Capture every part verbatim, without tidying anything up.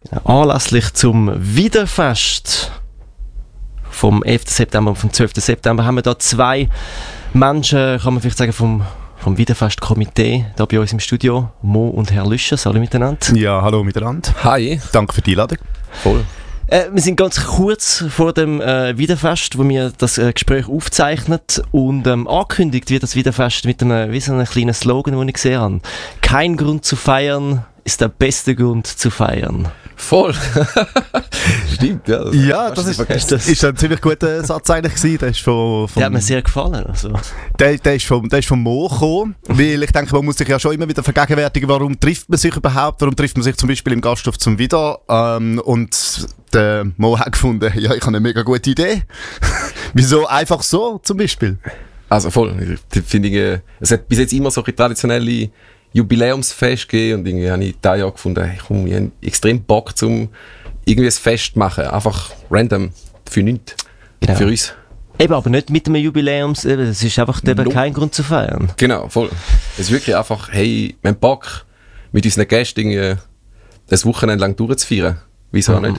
Genau. Anlässlich zum Wiederfest vom elften September und vom zwölften September haben wir da zwei Menschen, kann man vielleicht sagen, vom, vom Wiederfest-Komitee da bei uns im Studio. Mo und Herr Lüscher, hallo miteinander. Ja, hallo miteinander. Hi. Danke für die Einladung. Voll. Äh, wir sind ganz kurz vor dem äh, Wiederfest, wo wir das äh, Gespräch aufzeichnen, und ähm, angekündigt wird das Wiederfest mit einem, wie so einem kleinen Slogan, den ich gesehen habe. Kein Grund zu feiern ist der beste Grund zu feiern. Voll. Stimmt, ja. Das ja, das ist, ist, das ist ein ziemlich guter Satz eigentlich gewesen. Der, ist von, von, der hat mir sehr gefallen. Also. Der, der, ist vom, der ist von Mo gekommen, weil ich denke, man muss sich ja schon immer wieder vergegenwärtigen, warum trifft man sich überhaupt, warum trifft man sich zum Beispiel im Gasthof zum Wieder, ähm, und der Mo hat gefunden, ja, ich habe eine mega gute Idee. Wieso einfach so zum Beispiel? Also voll, ich finde ich, es hat bis jetzt immer so eine traditionelle Jubiläumsfest gegeben, und irgendwie habe ich da Jahr gefunden, hey, komm, ich habe extrem Bock, zum irgendwie ein Fest zu machen, einfach random, für nichts, genau. Für uns. Eben, aber nicht mit einem Jubiläums, es ist einfach no. kein Grund zu feiern. Genau, voll. Es ist wirklich einfach, hey, wir haben Bock, mit unseren Gästen irgendwie das Wochenende lang durchzufeiern. Wieso mhm. nicht?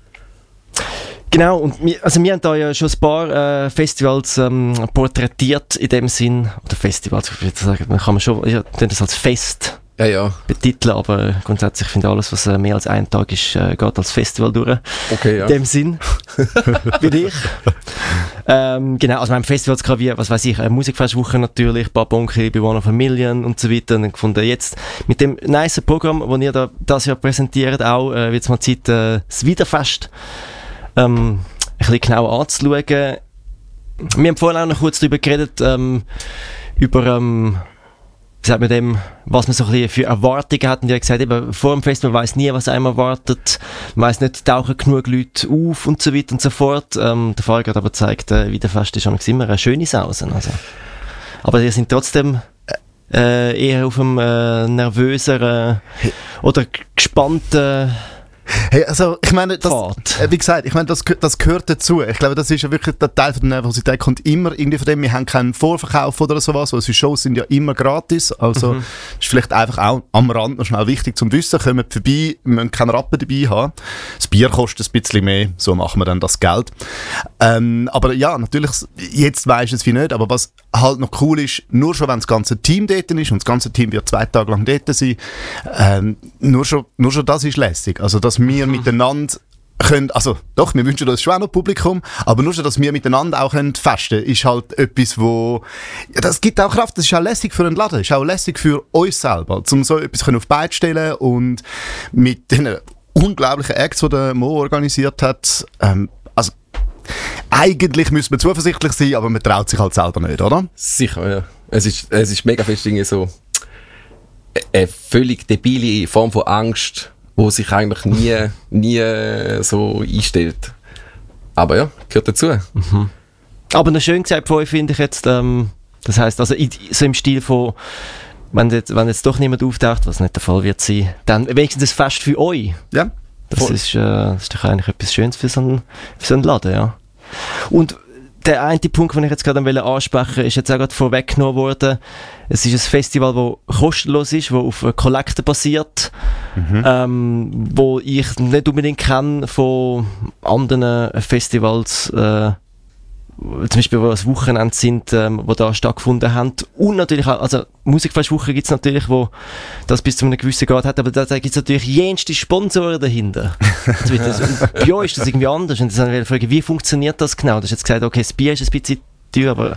Genau, und wir, also wir haben da ja schon ein paar äh, Festivals ähm, porträtiert in dem Sinn, oder Festivals, ich würde sagen, man kann man schon ja, das als Fest ja, ja. betiteln, aber grundsätzlich finde ich, alles, was äh, mehr als ein Tag ist, äh, geht als Festival durch. Okay, ja. In dem Sinn bin ich. ähm, genau, also wir haben Festivals gehabt wie, was weiß ich, eine Musikfestwoche natürlich, Babonki, bei One of a Million und so weiter, und dann gefunden, jetzt mit dem nice Programm, das ihr da das Jahr präsentiert, auch äh, wird es mal Zeit, äh, das Wiederfest Ähm, ein bisschen genau anzuschauen. Wir haben vorhin auch noch kurz darüber geredet, ähm, über ähm, wie sagt man dem, was man so ein bisschen für Erwartungen hat. Und ich habe gesagt, eben, vor dem Festival weiss nie, was einem erwartet. Man weiss nicht, tauchen genug Leute auf und so weiter und so fort. Ähm, der Fall hat aber gezeigt, äh, Wiederfest ist eigentlich immer eine schöne Sausen. Also. Aber wir sind trotzdem äh, eher auf einem äh, nervöseren oder gespannten Hey, also, ich meine, das, äh, wie gesagt, ich meine, das, das gehört dazu. Ich glaube, das ist ja wirklich der Teil von der Nervosität, kommt immer irgendwie von dem, wir haben keinen Vorverkauf oder sowas, unsere Shows sind ja immer gratis, also mhm. ist vielleicht einfach auch am Rand noch schnell wichtig zum Wissen, kommen vorbei, wir müssen keinen Rappen dabei haben. Das Bier kostet ein bisschen mehr, so machen wir dann das Geld. Ähm, aber ja, natürlich, jetzt weisst du es wie nicht, aber was halt noch cool ist, nur schon wenn das ganze Team dort ist, und das ganze Team wird zwei Tage lang dort sein, ähm, nur, schon, nur schon das ist lässig. Also, dass wir miteinander können, also doch, wir wünschen uns schon auch noch Publikum, aber nur schon, dass wir miteinander auch können festen, ist halt etwas, wo, ja, das gibt auch Kraft, das ist auch lässig für einen Laden, das ist auch lässig für uns selber, um so etwas auf die Beine zu stellen, und mit den unglaublichen Acts, die der Mo organisiert hat, ähm, also eigentlich müsste man zuversichtlich sein, aber man traut sich halt selber nicht, oder? Sicher, ja. Es ist, es ist mega fest irgendwie so eine völlig debile Form von Angst, wo sich eigentlich nie, nie so einstellt. Aber ja, gehört dazu. Mhm. Aber noch schön gesagt von euch finde ich jetzt, ähm, das heisst, also in, so im Stil von, wenn jetzt, wenn jetzt doch niemand auftaucht, was nicht der Fall wird sein, dann wenigstens das Fest für euch. Ja. Das ist, äh, das ist doch eigentlich etwas Schönes für so einen, für so einen Laden, ja. Und der eine Punkt, den ich jetzt gerade ansprechen wollte, ist jetzt auch gerade vorweggenommen worden. Es ist ein Festival, das kostenlos ist, das auf Kollekten basiert, mhm. ähm, wo ich nicht unbedingt kenne von anderen Festivals, äh, zum Beispiel, wo es Wochenende sind, ähm, die da stattgefunden haben. Und natürlich auch, also Musikfestwoche gibt es natürlich, wo das bis zu einem gewissen Grad hat, aber da, da gibt es natürlich jenste Sponsoren dahinter. Das, und bei euch ist das irgendwie anders. Und dann frage ich, wie funktioniert das genau? Du hast jetzt gesagt, okay, das Bier ist ein bisschen teuer, aber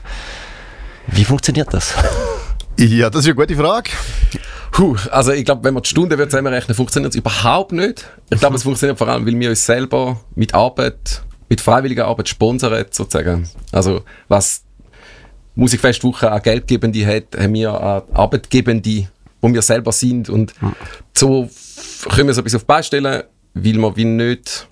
wie funktioniert das? Ja, das ist eine gute Frage. Puh, also ich glaube, wenn man die Stunde wird zusammenrechnen, funktioniert es überhaupt nicht. Ich glaube, es funktioniert vor allem, weil wir uns selber mit Arbeit, mit freiwilliger Arbeit sponsern, sozusagen. Also was Musikfestwoche an Geldgebende hat, haben wir an Arbeitgebende, wo wir selber sind, und mhm. so können wir so etwas auf die Beine stellen, weil wir wie nicht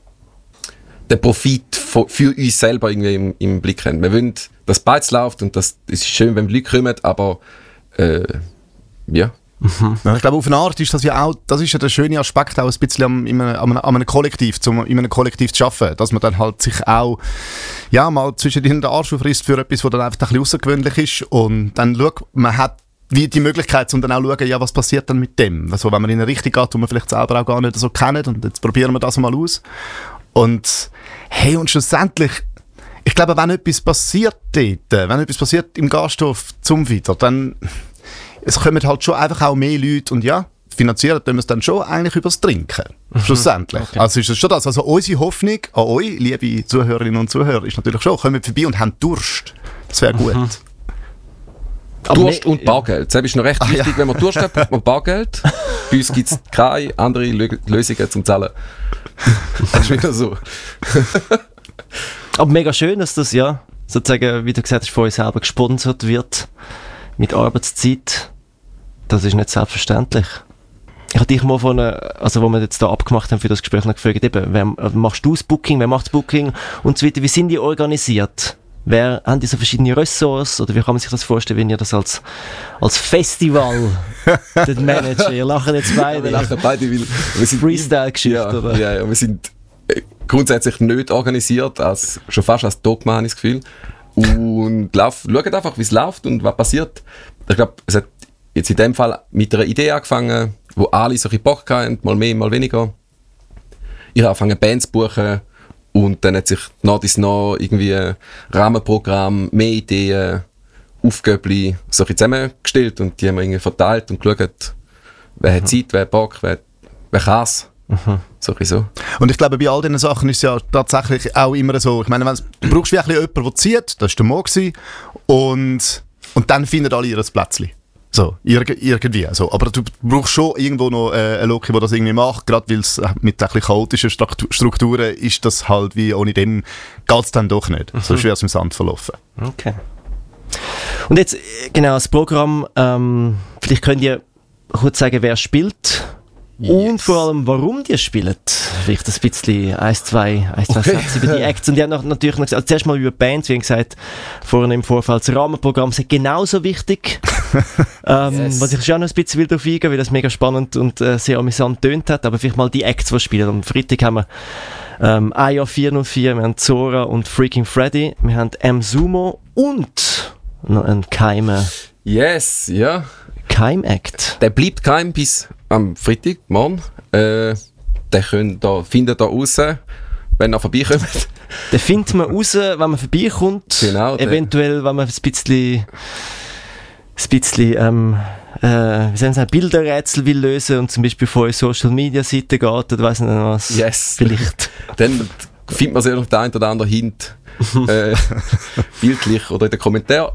den Profit für uns selber irgendwie im, im Blick haben. Wir wollen, dass beides läuft, und das, das ist schön, wenn Leute kommen, aber äh, ja. Mhm. Ja, ich glaube, auf eine Art ist das ja auch, das ist ja der schöne Aspekt auch ein bisschen am, in einem, an einem Kollektiv, zum, in einem Kollektiv zu arbeiten, dass man dann halt sich auch ja, mal zwischen den Arsch aufrisst für etwas, was dann einfach ein bisschen außergewöhnlich ist, und dann schaut, man hat wie die Möglichkeit, um dann auch zu schauen, ja, was passiert dann mit dem? Also, wenn man in eine Richtung geht, die man vielleicht selber auch gar nicht so kennt, und jetzt probieren wir das mal aus. Und hey, und schlussendlich, ich glaube, wenn etwas passiert dort, wenn etwas passiert im Gasthof zum Wieder, dann es kommen halt schon einfach auch mehr Leute und ja, finanzieren tun wir es dann schon eigentlich übers Trinken, mhm. schlussendlich. Okay. Also ist es schon das. Also unsere Hoffnung an euch, liebe Zuhörerinnen und Zuhörer, ist natürlich schon, kommt vorbei und habt Durst. Das wäre gut. Mhm. Durst und Bargeld. Das ist noch recht wichtig, ah, ja. Wenn man Durst hat, braucht man Bargeld. Bei uns gibt es keine anderen Lö- Lösungen zum Zahlen. Das ist wieder so. Aber mega schön, dass das, ja, sozusagen, wie du gesagt hast, von euch selber gesponsert wird. Mit Arbeitszeit. Das ist nicht selbstverständlich. Ich habe dich mal von, also wo wir jetzt da abgemacht haben für das Gespräch, noch gefragt, eben, wer, machst du das Booking, wer macht das Booking und so weiter. Wie sind die organisiert? Wer, haben die so verschiedene Ressorts? Oder wie kann man sich das vorstellen, wenn ihr das als, als Festival den Manager, ihr lacht jetzt beide. Wir lachen beide, weil wir sind Freestyle-Geschichte, ja, oder? Ja, ja, wir sind grundsätzlich nicht organisiert, als, schon fast als Dogma, habe ich das Gefühl. Und lauf, schaut einfach, wie es läuft und was passiert. Ich glaube, es hat jetzt in dem Fall mit einer Idee angefangen, wo alle solche Bock hatten, mal mehr, mal weniger. Ich habe angefangen, Bands zu buchen und dann hat sich nach dies nach irgendwie ein Rahmenprogramm, mehr Ideen, Aufgaben solche zusammengestellt und die haben wir irgendwie verteilt und geschaut, wer hat Zeit, wer hat Bock, wer, wer kann es. Mhm. So. Und ich glaube, bei all diesen Sachen ist es ja tatsächlich auch immer so, ich meine, wenn du brauchst wirklich jemanden, der zieht, das war der Mo gewesen, und, und dann finden alle ihr Plätzchen. So, irg- irgendwie. So. Aber du brauchst schon irgendwo noch äh, einen Loki, der das irgendwie macht, gerade weil es mit ein bisschen chaotischen Strukturen ist das halt wie, ohne dem geht es dann doch nicht. Mhm. So schwer es im Sand verlaufen. Okay. Und jetzt, genau, das Programm, ähm, vielleicht könnt ihr kurz sagen, wer spielt. Yes. Und vor allem, warum die spielen. Vielleicht ein bisschen eins, zwei, eins, zwei okay. Sätze über die Acts. Und die haben noch, natürlich noch gesagt, also zuerst mal über Bands, wie gesagt, vorhin im Vorfeld, das Rahmenprogramm ist genauso wichtig. ähm, yes. Was ich schon noch ein bisschen will darauf eingehen, weil das mega spannend und äh, sehr amüsant tönt hat. Aber vielleicht mal die Acts, die spielen. Am Freitag haben wir ähm, A J vier null vier, wir haben Zora und Freaking Freddy, wir haben M-Sumo und noch ein Keime. Yes, ja. Keim-Act. Der bleibt geheim bis am Freitag, morgen. Äh, den könnt ihr, findet ihr raus, wenn ihr vorbeikommt. Den findet man raus, wenn man vorbeikommt. Genau. Eventuell, wenn man ein bisschen, ein bisschen ähm, äh, wie soll ich sagen, Bilderrätsel will lösen und zum Beispiel von eurer Social-Media-Seite geht oder weiss nicht was. Yes. Vielleicht. Dann findet man sehr noch den einen oder anderen Hint. äh, bildlich oder in den Kommentaren.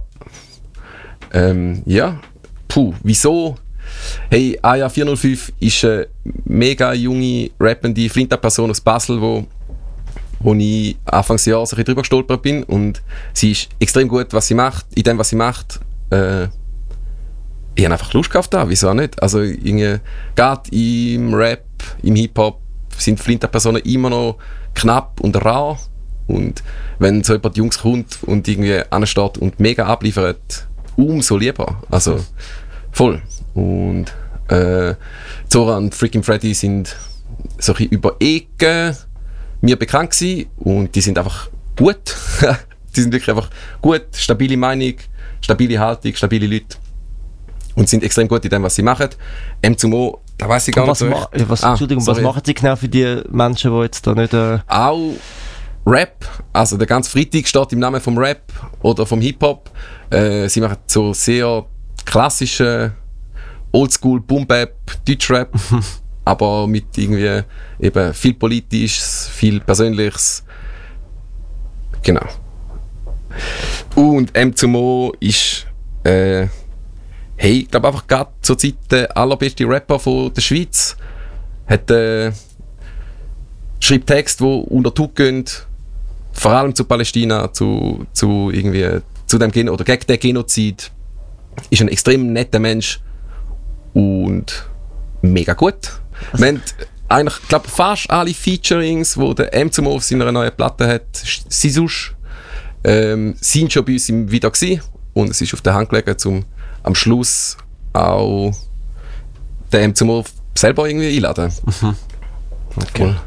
Ähm, ja. Puh, wieso? Hey, A J vier null fünf ist eine mega junge, rappende Flinta-Person aus Basel, wo, wo ich Anfangsjahr so ein bisschen drüber gestolpert bin. Und sie ist extrem gut, was sie macht, in dem, was sie macht. Äh, ich habe einfach Lust gehabt da, wieso auch nicht? Also, gerade im Rap, im Hip-Hop sind Flinta-Personen immer noch knapp und rar. Und wenn so jemand Jungs kommt und irgendwie ansteht und mega abliefert, umso lieber. Also, voll. Und äh, Zora und Freaking Freddy sind so ein bisschen über Ecken mir bekannt gewesen und die sind einfach gut. Die sind wirklich einfach gut, stabile Meinung, stabile Haltung, stabile Leute und sind extrem gut in dem, was sie machen. M zwei Mo, da weiss ich gar was nicht so ma- was, ah, Entschuldigung, sorry. Was machen sie genau für die Menschen, die jetzt da nicht... Äh Auch Rap, also der ganze Freitag steht im Namen vom Rap oder vom Hip-Hop. Äh, sie machen so sehr klassische Oldschool Boom-Bap, Deutschrap, aber mit irgendwie eben viel Politisches, viel Persönliches. Genau. Und M zwei Mo ist, äh, hey, ich glaube einfach gerade zur Zeit der allerbeste Rapper von der Schweiz. Hat, äh, schreibt Texte, die unter die Haut gehen, vor allem zu Palästina, zu, zu irgendwie, zu dem Gen- oder gegen den Genozid. Ist ein extrem netter Mensch und mega gut. Wir haben eigentlich, ich glaube, fast alle Featurings, die der M zwei Mo auf seiner neuen Platte hat, Sisush, ähm, sind schon bei uns im Video gewesen. Und es ist auf der Hand gelegen, um am Schluss auch den M zwei Mo selber irgendwie einladen. Mhm. Okay. Cool.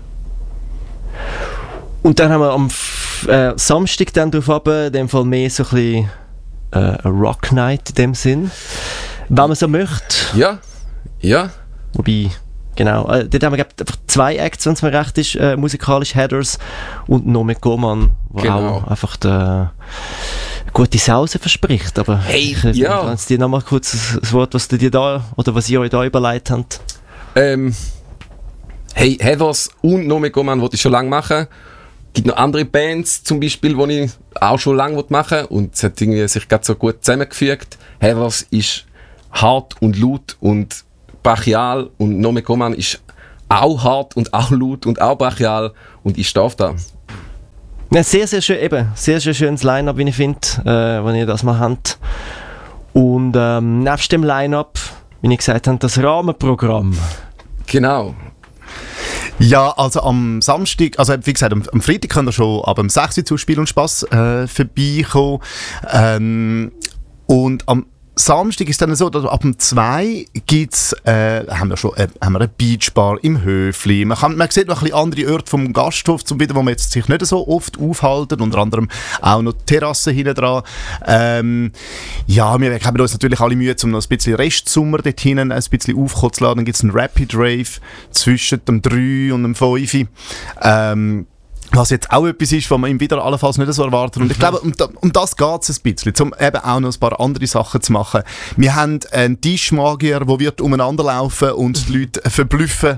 Und dann haben wir am äh, Samstag dann drauf runter, in dem Fall mehr so ein bisschen äh, eine Rock Night in dem Sinn. Wenn man so möchte. Ja, ja. Wobei, genau, äh, dort haben wir glaub, einfach zwei Acts, wenn es mir recht ist, äh, musikalisch, Headers und Nome Goman, der Genau. auch einfach der gute Sause verspricht. Aber Hey, ich, ja. Wenn es dir nochmal kurz das, das Wort, was du dir da, oder was ihr euch da überlegt habt. Ähm, hey, Heathers und Nome Goman wollte ich schon lange machen. Es gibt noch andere Bands zum Beispiel, die ich auch schon lange machen will. Und es hat irgendwie sich gerade so gut zusammengefügt. Heathers ist hart und laut und brachial und Nome Goman ist auch hart und auch laut und auch brachial und ich stehe da. Ja, sehr, sehr schön, eben, sehr, sehr schönes Line-Up, wie ich finde, äh, wenn ihr das mal habt. Und ähm, nebst dem Line-Up, wie ich gesagt habe, das Rahmenprogramm. Genau. Ja, also am Samstag, also wie gesagt, am, am Freitag könnt ihr schon ab dem sechs Uhr zu Spiel und Spass äh, vorbeikommen. Ähm, und am Samstag ist dann so, dass ab dem zwei gibt's, äh, haben wir schon äh, haben wir eine Beachbar im Höfli. Man, kann, man sieht noch ein bisschen andere Orte vom Gasthof, zum wieder, wo man jetzt sich nicht so oft aufhalten, unter anderem auch noch die Terrasse hinten dran. Ähm, ja, wir haben uns natürlich alle Mühe, um noch ein bisschen Restsommer dort hinten ein bisschen aufkommen zu lassen. Dann gibt es einen Rapid Rave zwischen dem drei und dem fünf. Ähm, Was jetzt auch etwas ist, was man ihm wieder allenfalls nicht so erwartet. Und ich glaube, um, um das geht es ein bisschen, um eben auch noch ein paar andere Sachen zu machen. Wir haben einen Tischmagier, der wird umeinander laufen und die Leute verblüffen.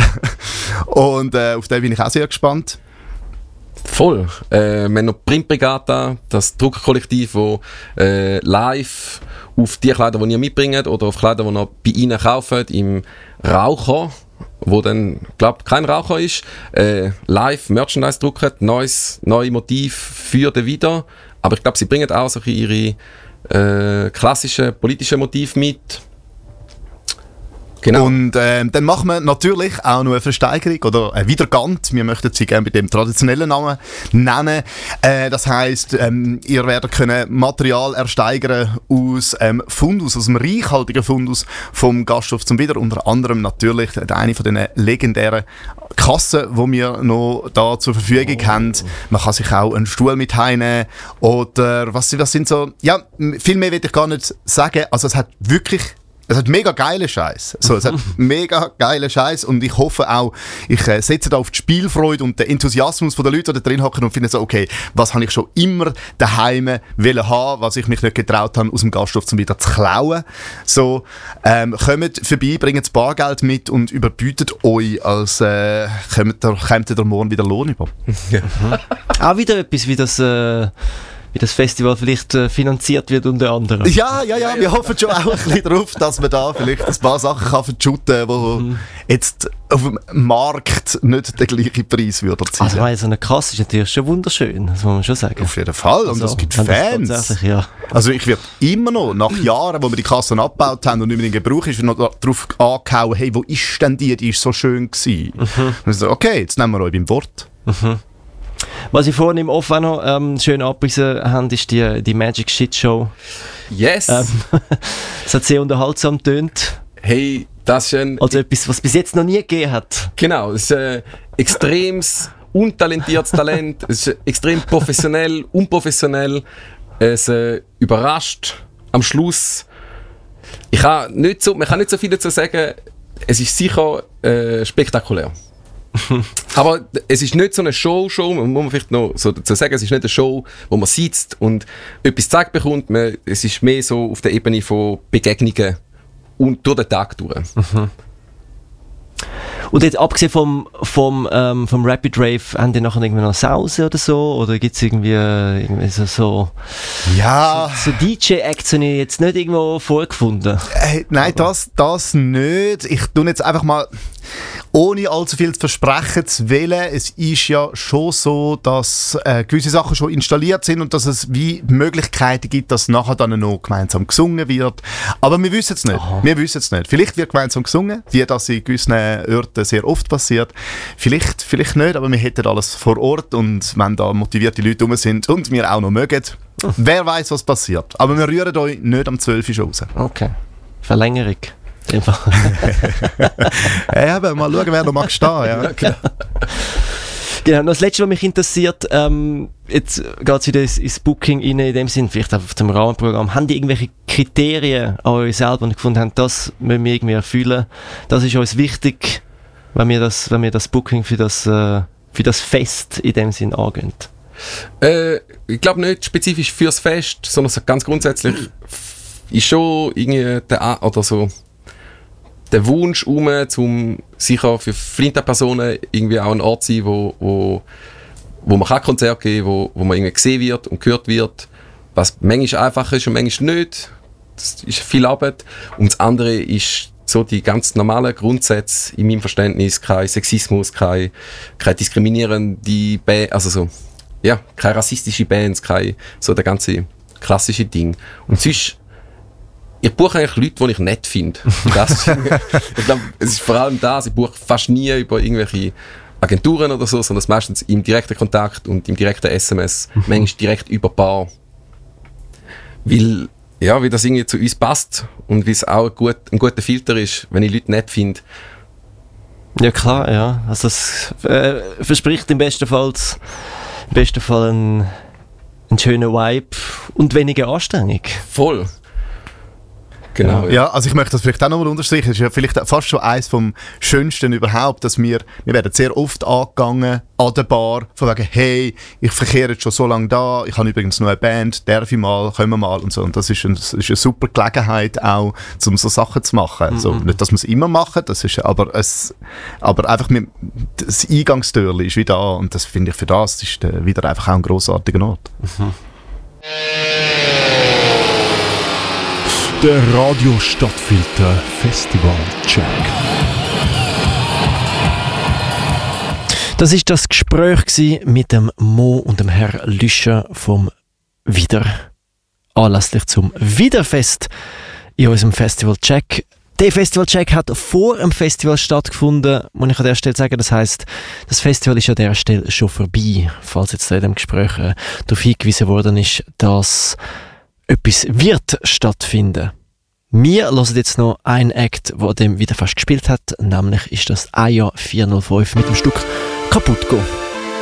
Und äh, auf den bin ich auch sehr gespannt. Voll. Äh, wir haben noch Printbrigada, das Druckerkollektiv, das äh, live auf die Kleider, die ihr mitbringt, oder auf Kleider, die ihr bei ihnen kauft, im Raucher, wo dann, glaube ich, kein Raucher ist, äh, live Merchandise drucken, neues, neue Motiv für den wieder. Aber ich glaube, sie bringen auch so ihre äh, klassischen politischen Motive mit. Genau. Und äh, dann machen wir natürlich auch noch eine Versteigerung oder eine Wiedergant. Wir möchten sie gerne mit dem traditionellen Namen nennen. Äh, das heisst, ähm, ihr werdet können Material ersteigern aus ähm, Fundus, aus dem reichhaltigen Fundus vom Gasthof zum Wieder. Unter anderem natürlich eine von den legendären Kassen, die wir noch da zur Verfügung oh. haben. Man kann sich auch einen Stuhl mit heimnehmen oder was, was sind so... Ja, viel mehr will ich gar nicht sagen. Also es hat wirklich... Es hat mega geile Scheiß. So, es hat mega geile Scheiß und ich hoffe auch, ich äh, setze da auf die Spielfreude und den Enthusiasmus der Leute, die da drin hocken und finden so, okay, was habe ich schon immer daheim wollen haben, was ich mich nicht getraut habe, aus dem Gasthof zum wieder zu klauen. So, ähm, kommt vorbei, bringt das Bargeld mit und überbietet euch, als äh, kommt ihr, kommt ihr morgen wieder Lohn über. Ja. Auch wieder etwas wie das... Äh wie das Festival vielleicht äh, finanziert wird unter anderem. Ja, ja, ja, wir hoffen schon auch ein bisschen darauf, dass man da vielleicht ein paar Sachen kann verschütten kann, die mhm. jetzt auf dem Markt nicht den gleichen Preis würden ziehen. Also meine, so eine Kasse ist natürlich schon wunderschön, das muss man schon sagen. Auf jeden Fall, und es gibt Fans. Das ja. Also ich werde immer noch, nach Jahren, wo wir die Kassen abgebaut haben und nicht mehr in Gebrauch ist, noch darauf angehauen, hey, wo ist denn die, die ist so schön gewesen. Mhm. Und ich so, okay, jetzt nehmen wir euch beim Wort. Mhm. Was ich vorhin im Off auch noch ähm, schön abgewiesen haben, ist die, die Magic Shit Show. Yes! Ähm, das hat sehr unterhaltsam getönt. Hey, das ist ein... Also etwas, was es bis jetzt noch nie gegeben hat. Genau, es ist ein extremes, untalentiertes Talent. Es ist extrem professionell, unprofessionell. Es äh, überrascht am Schluss. Ich kann nicht so, man kann nicht so viel dazu sagen. Es ist sicher äh, spektakulär. Aber es ist nicht so eine Show-Show, muss man vielleicht noch so dazu sagen, es ist nicht eine Show, wo man sitzt und etwas gezeigt bekommt, man, es ist mehr so auf der Ebene von Begegnungen und durch den Tag durch. Mhm. Und jetzt abgesehen vom, vom, ähm, vom Rapid Rave, haben die nachher irgendwie noch Sause oder so? Oder gibt es irgendwie, irgendwie so, so, ja. so, so D J-Acts, die ich jetzt nicht irgendwo vorgefunden? Äh, nein, das, das nicht. Ich tue jetzt einfach mal... Ohne allzu viel zu versprechen zu wollen, es ist ja schon so, dass äh, gewisse Sachen schon installiert sind und dass es wie Möglichkeiten gibt, dass nachher dann noch gemeinsam gesungen wird. Aber wir wissen es nicht. Aha. Wir wissen es nicht. Vielleicht wird gemeinsam gesungen, wie das in gewissen Orten sehr oft passiert. Vielleicht, vielleicht nicht, aber wir hätten alles vor Ort und wenn da motivierte Leute rum sind und wir auch noch mögen, wer weiß, was passiert. Aber wir rühren euch nicht am zwölf Uhr raus. Okay. Verlängerung. Ja, aber mal schauen, wer noch mag stehen. Ja. Ja, Genau, noch das Letzte, was mich interessiert, ähm, jetzt geht es wieder ins, ins Booking rein, in dem Sinn, vielleicht einfach zum Rahmenprogramm. Haben die irgendwelche Kriterien an euch selber, die gefunden haben, das müssen wir irgendwie erfüllen, das ist uns wichtig, wenn wir das, wenn wir das Booking für das, äh, für das Fest in dem Sinn angehen? Äh, ich glaube nicht spezifisch fürs Fest, sondern so ganz grundsätzlich ist schon irgendwie der, oder so der Wunsch um, zum sicher für Flinta-Personen irgendwie auch ein Ort zu sein, wo, wo, wo man Konzerte geben kann, wo, wo man irgendwie gesehen wird und gehört wird, was manchmal einfacher ist und manchmal nicht. Das ist viel Arbeit. Und das andere ist so die ganz normalen Grundsätze in meinem Verständnis, kein Sexismus, kein, kein diskriminierende Band, also so, ja, keine rassistische Bands, kein, so der ganze klassische Ding. Und sonst, ich buche eigentlich Leute, die ich nett finde. Das, ich glaube, es ist vor allem das, ich buche fast nie über irgendwelche Agenturen oder so, sondern meistens im direkten Kontakt und im direkten S M S, mhm. manchmal direkt über Bar. Weil, ja, wie das irgendwie zu uns passt und wie es auch ein, gut, ein guter Filter ist, wenn ich Leute nett finde. Ja klar, ja. Also es äh, verspricht im besten Fall, im besten Fall einen, einen schönen Vibe und weniger Anstrengung. Voll. Genau, ja. ja, also ich möchte das vielleicht auch nochmal unterstreichen. Das ist ja vielleicht fast schon eines vom Schönsten überhaupt, dass wir, wir werden sehr oft angegangen an der Bar, von wegen, hey, ich verkehre jetzt schon so lange da, ich habe übrigens noch eine Band, darf ich mal, können wir mal und so. Und das ist, ein, das ist eine super Gelegenheit auch, um so Sachen zu machen. Mhm. Also nicht, dass wir es immer machen, das ist, aber, es, aber einfach mit, das Eingangstürchen ist wieder da und das finde ich für das ist wieder einfach auch ein grossartiger Ort. Mhm. Der Radio Stadtfilter Festival Check. Das ist das Gespräch mit dem Mo und dem Herr Lüscher vom Wieder. Anlässlich zum Wiederfest in unserem Festival Check. Der Festival Check hat vor dem Festival stattgefunden, muss ich an der Stelle sagen. Das heisst, das Festival ist an der Stelle schon vorbei, falls jetzt in dem Gespräch äh, darauf hingewiesen worden ist, dass etwas wird stattfinden. Wir hören jetzt noch einen Act, der dem wieder fast gespielt hat, nämlich ist das Aya vierhundertfünf mit dem Stück «Kaputt go».